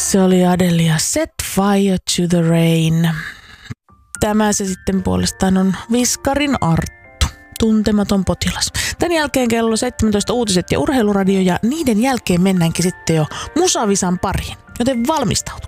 Se oli Adele ja Set Fire to the Rain. Tämä se sitten puolestaan on Viskarin Arttu, Tuntematon potilas. Tän jälkeen kello 17 uutiset ja urheiluradio ja niiden jälkeen mennäänkin sitten jo Musavisan pariin, joten valmistautukaa.